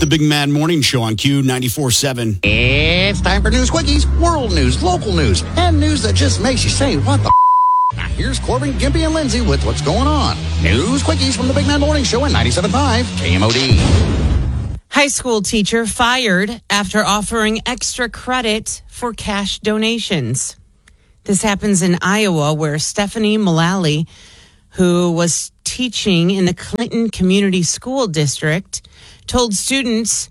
the Big Mad Morning Show on Q94.7. It's time for News Quickies, world news, local news, and news that just makes you say, what the Now here's Corbin, Gimpy, and Lindsay with what's going on. News Quickies from the Big Mad Morning Show at 97.5 KMOD. High school teacher fired after offering extra credit for cash donations. This happens in Iowa, where Stephanie Mullally, who was teaching in the Clinton Community School District, told students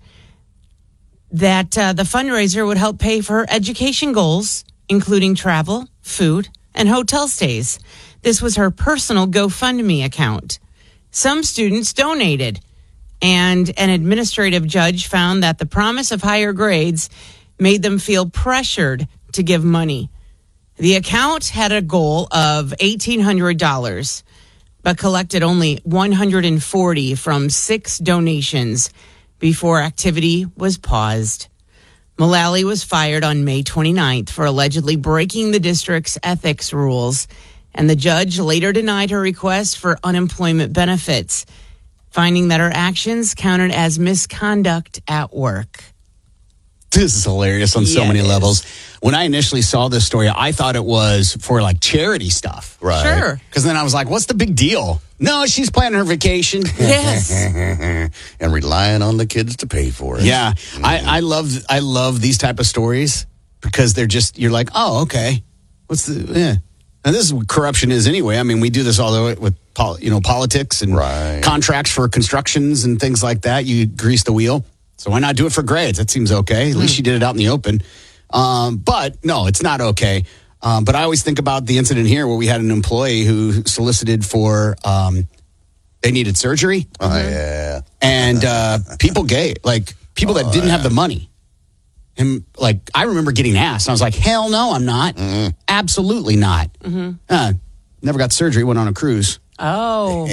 that the fundraiser would help pay for her education goals, including travel, food, and hotel stays. This was her personal GoFundMe account. Some students donated, and an administrative judge found that the promise of higher grades made them feel pressured to give money. The account had a goal of $1,800, but collected only $140 from 6 donations before activity was paused. Mullally was fired on May 29th for allegedly breaking the district's ethics rules, and the judge later denied her request for unemployment benefits, finding that her actions counted as misconduct at work. This is hilarious on so many levels. When I initially saw this story, I thought it was for like charity stuff. Right. Sure. Because then I was like, what's the big deal? No, she's planning her vacation. Yes. And relying on the kids to pay for it. Yeah. I love these type of stories because they're just, you're like, oh, okay. What's the, yeah. And this is what corruption is anyway. I mean, we do this all the way with, politics and contracts for constructions and things like that. You grease the wheel. So why not do it for grades? That seems okay. At least you did it out in the open. But no, it's not okay. But I always think about the incident here where we had an employee who solicited for, they needed surgery. Oh, yeah. And people that didn't have the money. And like, I remember getting asked. I was like, hell no, I'm not. Absolutely not. Never got surgery, went on a cruise. Oh.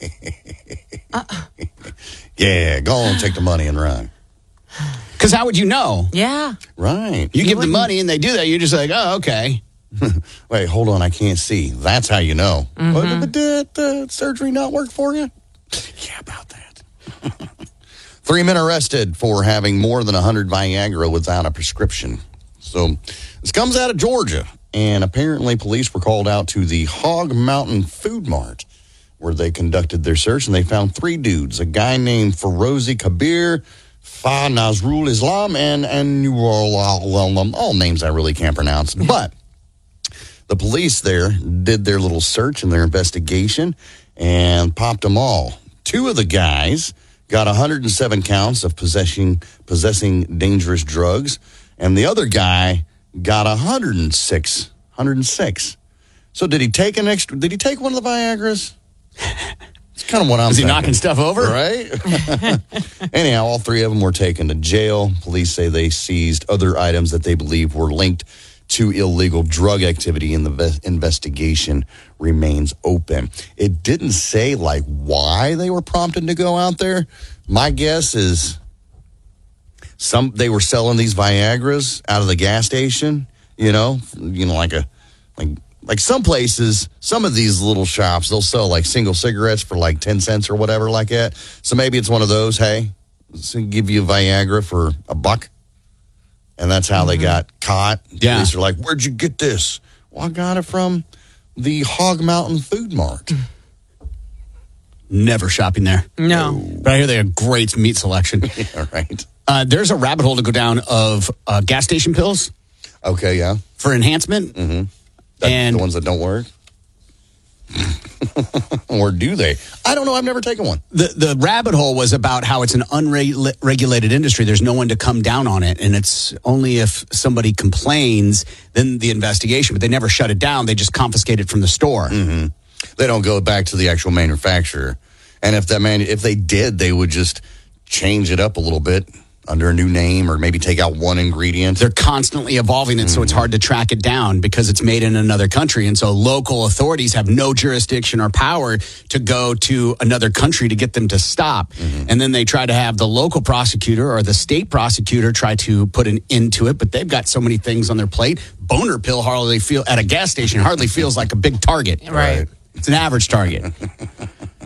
Yeah, go on, take the money and run. Because how would you know? Yeah. Right. You give the money and they do that. You're just like, oh, okay. Wait, hold on, I can't see. That's how you know. Did surgery not work for you? Yeah, about that. 3 men arrested for having more than 100 Viagra without a prescription. So this comes out of Georgia, and apparently police were called out to the Hog Mountain Food Mart, where they conducted their search, and they found 3 dudes, a guy named Ferozi Kabir, Fa Nazrul Islam, and all names I really can't pronounce. But the police there did their little search and their investigation and popped them all. 2 of the guys got 107 counts of possessing dangerous drugs, and the other guy got 106. So did he take one of the Viagras? It's kind of what I'm Is he thinking. knocking stuff over? Right? Anyhow, all 3 of them were taken to jail. Police say they seized other items that they believe were linked to illegal drug activity, and the investigation remains open. It didn't say, why they were prompted to go out there. My guess is they were selling these Viagras out of the gas station, like some places, some of these little shops, they'll sell single cigarettes for 10 cents or whatever like that. So maybe it's one of those, hey, let's give you Viagra for $1. And that's how they got caught. Yeah. Police are like, where'd you get this? Well, I got it from the Hog Mountain Food Mart. Never shopping there. No. But I hear they have great meat selection. Yeah, right. There's a rabbit hole to go down of gas station pills. Okay, yeah. For enhancement. Mm-hmm. And the ones that don't work? Or do they? I don't know. I've never taken one. The rabbit hole was about how it's an unregulated industry. There's no one to come down on it. And it's only if somebody complains, then the investigation. But they never shut it down. They just confiscate it from the store. Mm-hmm. They don't go back to the actual manufacturer. And if they did, they would just change it up a little bit under a new name, or maybe take out one ingredient. They're constantly evolving it, so it's hard to track it down because it's made in another country. And so local authorities have no jurisdiction or power to go to another country to get them to stop. And then they try to have the local prosecutor or the state prosecutor try to put an end to it, but they've got so many things on their plate. Boner pill at a gas station hardly feels like a big target. Right. It's an average target.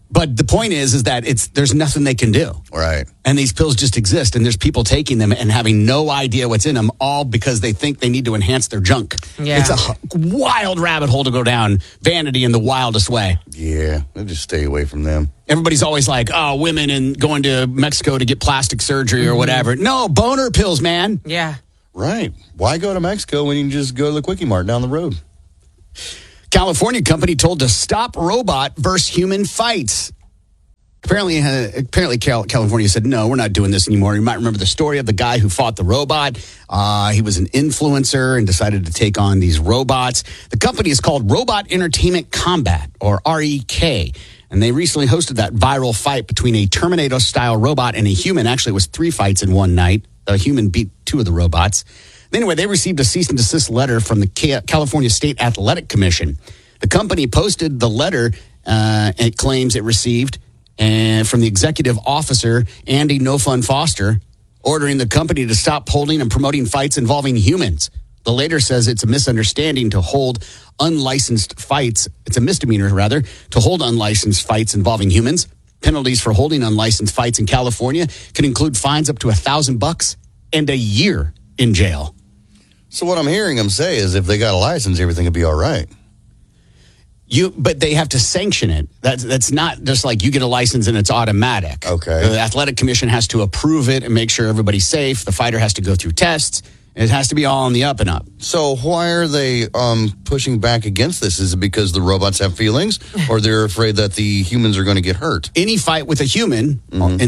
But the point is that there's nothing they can do. Right. And these pills just exist, and there's people taking them and having no idea what's in them, all because they think they need to enhance their junk. Yeah. It's a wild rabbit hole to go down, vanity in the wildest way. Yeah, just stay away from them. Everybody's always like, oh, women and going to Mexico to get plastic surgery or whatever. No, boner pills, man. Yeah. Right. Why go to Mexico when you can just go to the Quickie Mart down the road? California company told to stop robot versus human fights. Apparently, California said, no, we're not doing this anymore. You might remember the story of the guy who fought the robot. He was an influencer and decided to take on these robots. The company is called Robot Entertainment Combat, or REK. And they recently hosted that viral fight between a Terminator-style robot and a human. Actually, it was 3 fights in one night. A human beat 2 of the robots. Anyway, they received a cease and desist letter from the California State Athletic Commission. The company posted the letter it claims it received from the executive officer, Andy No Fun Foster, ordering the company to stop holding and promoting fights involving humans. The letter says it's a misunderstanding to hold unlicensed fights. It's a misdemeanor, rather, to hold unlicensed fights involving humans. Penalties for holding unlicensed fights in California can include fines up to $1,000 and a year in jail. So what I'm hearing them say is if they got a license, everything would be all right. But they have to sanction it. That's not just like you get a license and it's automatic. Okay. The Athletic Commission has to approve it and make sure everybody's safe. The fighter has to go through tests. It has to be all on the up and up. So why are they pushing back against this? Is it because the robots have feelings, or they're afraid that the humans are going to get hurt? Any fight with a human,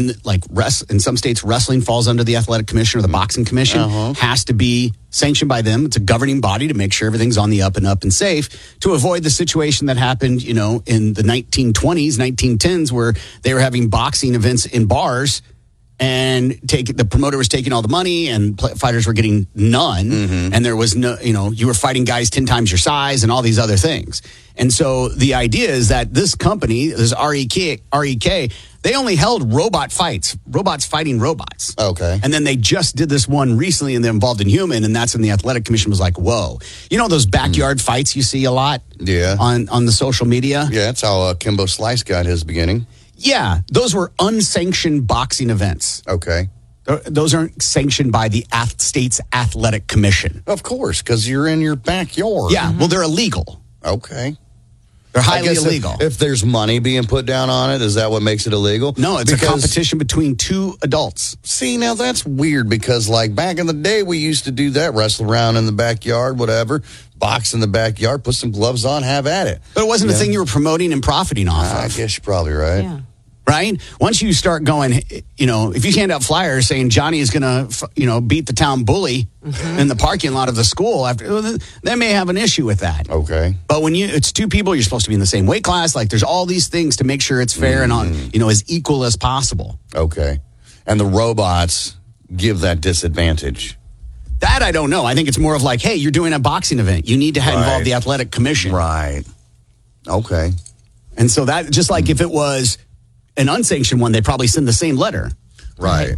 in some states, wrestling falls under the Athletic Commission or the Boxing Commission, has to be sanctioned by them. It's a governing body to make sure everything's on the up and up and safe, to avoid the situation that happened, in the 1920s, 1910s, where they were having boxing events in bars. And the promoter was taking all the money, and fighters were getting none. And there was no, you were fighting guys 10 times your size, and all these other things. And so the idea is that this company, this REK, they only held robots fighting robots. Okay. And then they just did this one recently, and they're involved in human, and that's when the Athletic Commission was like, "Whoa!" Those backyard fights you see a lot, on the social media. Yeah, that's how Kimbo Slice got his beginning. Yeah, those were unsanctioned boxing events. Okay. Those aren't sanctioned by the state's athletic commission. Of course, because you're in your backyard. Yeah, well, they're illegal. Okay. They're highly illegal. If there's money being put down on it, is that what makes it illegal? No, it's a competition between 2 adults. See, now that's weird because, back in the day, we used to do that, wrestle around in the backyard, whatever, box in the backyard, put some gloves on, have at it. But it wasn't a thing you were promoting and profiting off of. I guess you're probably right. Yeah. Right? Once you start going, if you hand out flyers saying Johnny is going to, beat the town bully in the parking lot of the school, they may have an issue with that. Okay. But when it's 2 people, you're supposed to be in the same weight class. There's all these things to make sure it's fair and as equal as possible. Okay. And the robots give that disadvantage. That I don't know. I think it's more of hey, you're doing a boxing event. You need to involve the athletic commission. Right. Okay. And so that, just like if it was an unsanctioned one, they probably send the same letter. Right.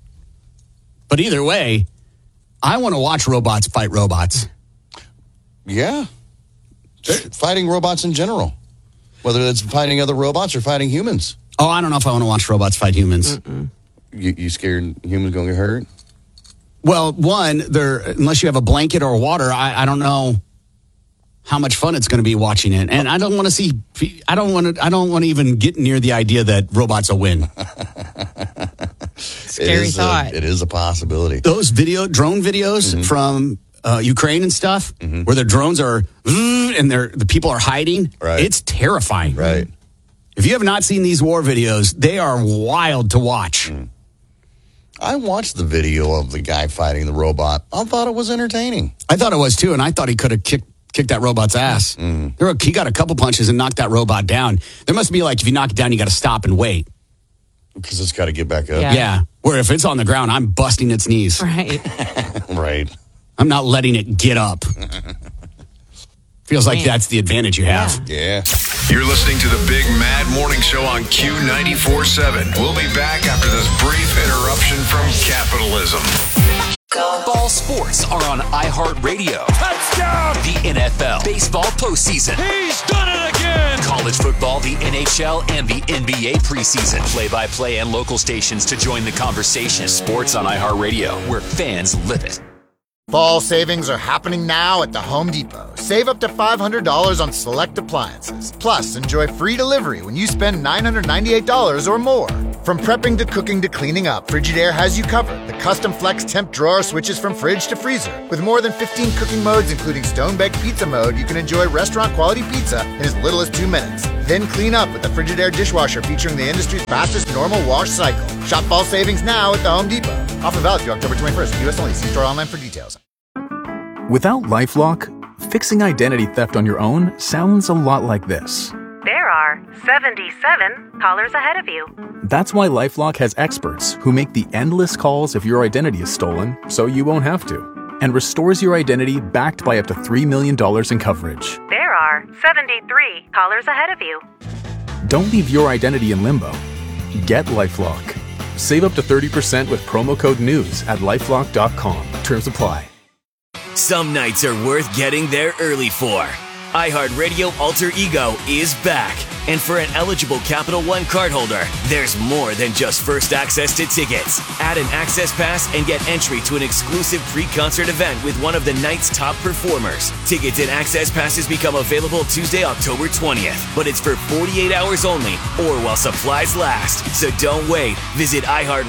But either way, I want to watch robots fight robots. Yeah. Fighting robots in general. Whether it's fighting other robots or fighting humans. Oh, I don't know if I want to watch robots fight humans. You scared humans going to get hurt? Well, one, unless you have a blanket or water, I don't know how much fun it's going to be watching it. And I don't want to even get near the idea that robots will win. Scary thought. It is a possibility. Those drone videos from Ukraine and stuff, where the drones are, and the people are hiding, it's terrifying. Right. If you have not seen these war videos, they are wild to watch. I watched the video of the guy fighting the robot. I thought it was entertaining. I thought it was too, and I thought he could have kicked that robot's ass. He got a couple punches and knocked that robot down. There must be if you knock it down, you got to stop and wait. Because it's got to get back up. Yeah. Where if it's on the ground, I'm busting its knees. Right. Right. I'm not letting it get up. Feels like that's the advantage you have. Yeah. You're listening to the Big Mad Morning Show on Q94.7. We'll be back after this brief interruption from capitalism. Ball sports are on iHeartRadio. Touchdown! The NFL, baseball postseason. He's done it again! College football, the NHL, and the NBA preseason. Play-by-play and local stations to join the conversation. Sports on iHeartRadio, where fans live it. Fall savings are happening now at the Home Depot. Save up to $500 on select appliances. Plus, enjoy free delivery when you spend $998 or more. From prepping to cooking to cleaning up, Frigidaire has you covered. The custom flex temp drawer switches from fridge to freezer. With more than 15 cooking modes, including stone-baked pizza mode, you can enjoy restaurant-quality pizza in as little as 2 minutes. Then clean up with the Frigidaire dishwasher featuring the industry's fastest normal wash cycle. Shop fall savings now at the Home Depot. Offer valid through October 21st. U.S. only. See store online for details. Without LifeLock, fixing identity theft on your own sounds a lot like this. There are 77 callers ahead of you. That's why LifeLock has experts who make the endless calls if your identity is stolen, so you won't have to, and restores your identity backed by up to $3 million in coverage. There are 73 callers ahead of you. Don't leave your identity in limbo. Get LifeLock. Save up to 30% with promo code NEWS at LifeLock.com. Terms apply. Some nights are worth getting there early for. iHeartRadio Alter Ego is back. And for an eligible Capital One cardholder, there's more than just first access to tickets. Add an access pass and get entry to an exclusive pre-concert event with one of the night's top performers. Tickets and access passes become available Tuesday, October 20th. But it's for 48 hours only or while supplies last. So don't wait. Visit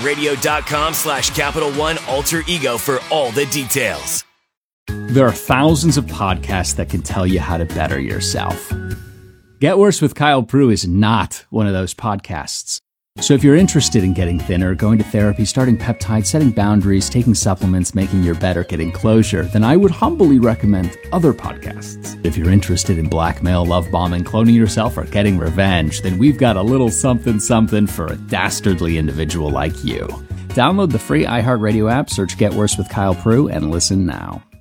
iHeartRadio.com/Capital One Alter Ego for all the details. There are thousands of podcasts that can tell you how to better yourself. Get Worse with Kyle Prue is not one of those podcasts. So if you're interested in getting thinner, going to therapy, starting peptides, setting boundaries, taking supplements, making your better, getting closure, then I would humbly recommend other podcasts. If you're interested in blackmail, love bombing, cloning yourself, or getting revenge, then we've got a little something something for a dastardly individual like you. Download the free iHeartRadio app, search Get Worse with Kyle Prue, and listen now.